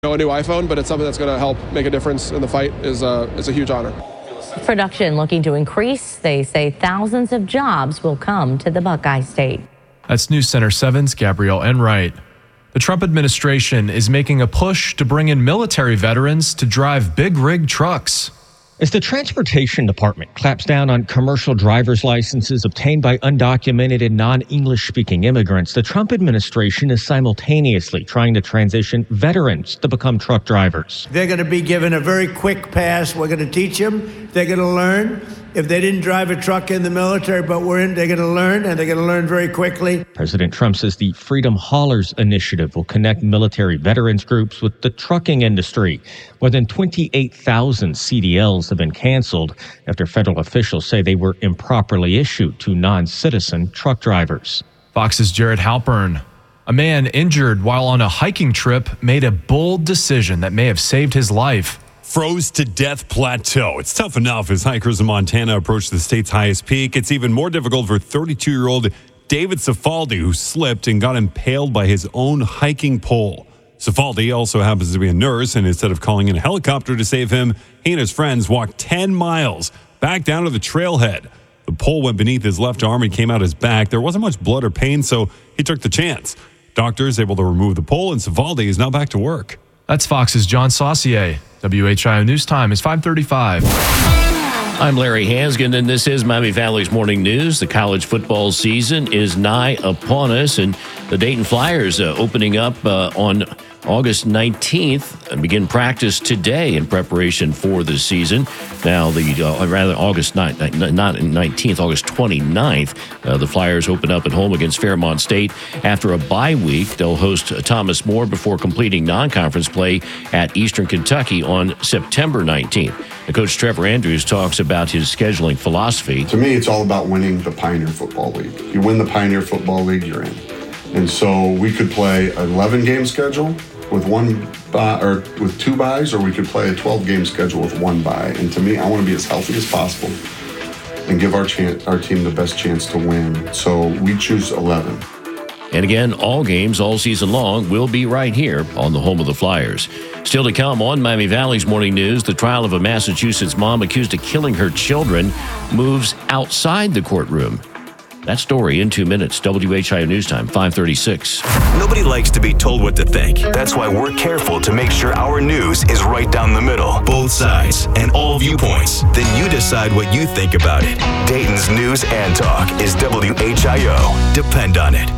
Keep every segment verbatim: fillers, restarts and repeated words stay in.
know, a new iPhone, but it's something that's going to help make a difference in the fight is, uh, is a huge honor. Production looking to increase. They say thousands of jobs will come to the Buckeye State. That's News Center seven's Gabrielle Enright. The Trump administration is making a push to bring in military veterans to drive big rig trucks. As the Transportation Department claps down on commercial driver's licenses obtained by undocumented and non-English speaking immigrants, the Trump administration is simultaneously trying to transition veterans to become truck drivers. They're going to be given a very quick pass. We're going to teach them. They're going to learn. If they didn't drive a truck in the military, but we're in, they're going to learn, and they're going to learn very quickly. President Trump says the Freedom Haulers initiative will connect military veterans groups with the trucking industry. More than twenty-eight thousand C D Ls have been canceled after federal officials say they were improperly issued to non-citizen truck drivers. Fox's Jared Halpern. A man injured while on a hiking trip made a bold decision that may have saved his life. Froze to death plateau. It's tough enough as hikers in Montana approach the state's highest peak. It's even more difficult for thirty-two-year-old David Cifaldi, who slipped and got impaled by his own hiking pole. Cifaldi also happens to be a nurse, and instead of calling in a helicopter to save him, he and his friends walked ten miles back down to the trailhead. The pole went beneath his left arm and came out his back. There wasn't much blood or pain, so he took the chance. Doctors able to remove the pole, and Cifaldi is now back to work. That's Fox's John Saucier. W H I O News Time is five thirty-five. I'm Larry Hansgen, and this is Miami Valley's Morning News. The college football season is nigh upon us, and the Dayton Flyers uh, opening up uh, on August nineteenth and begin practice today in preparation for the season. Now, the uh, rather August ninth, not nineteenth, August twenty-ninth, uh, the Flyers open up at home against Fairmont State. After a bye week, they'll host Thomas More before completing non-conference play at Eastern Kentucky on September nineteenth. And Coach Trevor Andrews talks about his scheduling philosophy. To me, it's all about winning the Pioneer Football League. You win the Pioneer Football League, you're in. And so we could play an eleven-game schedule with one bye, or with two byes, or we could play a twelve-game schedule with one bye. And to me, I want to be as healthy as possible and give our chance, our team the best chance to win. So we choose eleven. And again, all games all season long will be right here on the home of the Flyers. Still to come on Miami Valley's Morning News, the trial of a Massachusetts mom accused of killing her children moves outside the courtroom. That story in two minutes. W H I O News Time, five thirty-six. Nobody likes to be told what to think. That's why we're careful to make sure our news is right down the middle. Both sides and all viewpoints. Then you decide what you think about it. Dayton's News and Talk is W H I O. Depend on it.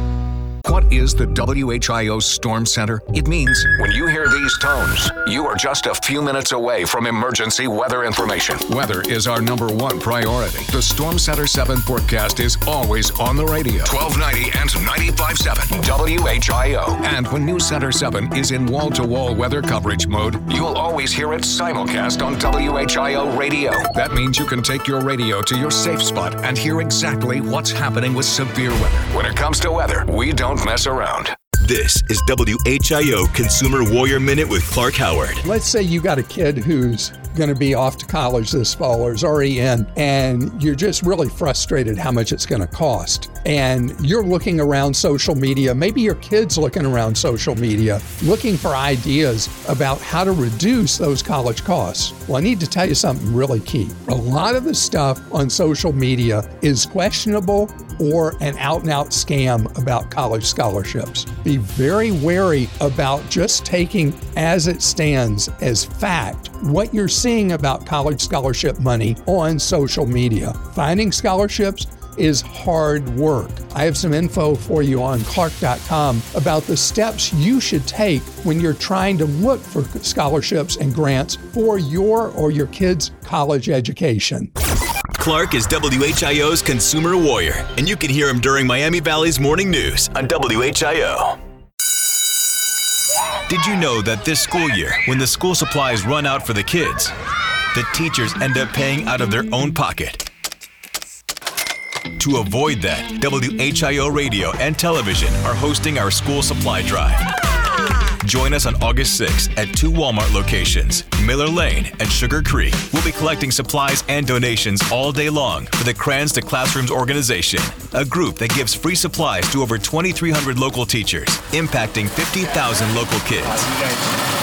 What is the W H I O Storm Center? It means when you hear these tones, you are just a few minutes away from emergency weather information. Weather is our number one priority. The Storm Center seven forecast is always on the radio. twelve ninety and ninety-five point seven W H I O. And when News Center seven is in wall-to-wall weather coverage mode, you'll always hear it simulcast on W H I O radio. That means you can take your radio to your safe spot and hear exactly what's happening with severe weather. When it comes to weather, we don't mess around. This is W H I O Consumer Warrior Minute with Clark Howard. Let's say you got a kid who's going to be off to college this fall or is already in, and you're just really frustrated how much it's going to cost. And you're looking around social media, maybe your kid's looking around social media, looking for ideas about how to reduce those college costs. Well, I need to tell you something really key. A lot of the stuff on social media is questionable or an out-and-out scam about college scholarships. Be very wary about just taking as it stands as fact what you're seeing about college scholarship money on social media. Finding scholarships is hard work. I have some info for you on Clark dot com about the steps you should take when you're trying to look for scholarships and grants for your or your kids' college education. Clark is W H I O's Consumer Warrior, and you can hear him during Miami Valley's Morning News on W H I O. Did you know that this school year, when the school supplies run out for the kids, the teachers end up paying out of their own pocket? To avoid that, W H I O Radio and Television are hosting our school supply drive. Join us on August sixth at two Walmart locations, Miller Lane and Sugar Creek. We'll be collecting supplies and donations all day long for the Crayons to Classrooms organization, a group that gives free supplies to over twenty-three hundred local teachers, impacting fifty thousand local kids.